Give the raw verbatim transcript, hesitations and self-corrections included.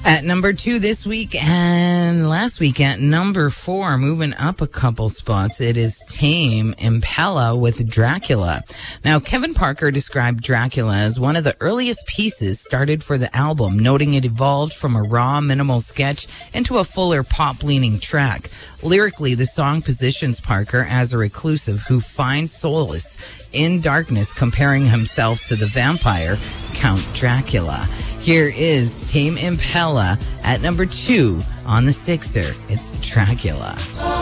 At number two this week and last week at number four, moving up a couple spots, it is Tame Impala with Dracula. Now, Kevin Parker described Dracula as one of the earliest pieces started for the album, noting it evolved from a raw, minimal sketch into a fuller, pop-leaning track. Lyrically, the song positions Parker as a reclusive who finds solace in darkness, comparing himself to the vampire Count Dracula. Here is Tame Impala at number two on the Sixer. It's Dracula.